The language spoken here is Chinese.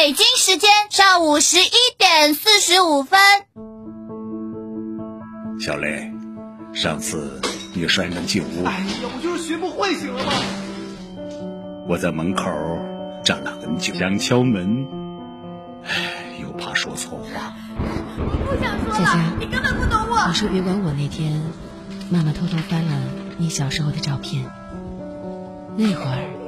北京时间上午11:45。 小雷，上次你摔门进屋， 哎呀，我就是学不会，行了吗？ 我在门口站了很久，想敲门，又怕说错话。 我不想说了， 佳佳， 你根本不懂我。 你说约管我那天，妈妈偷偷翻了你小时候的照片，那会儿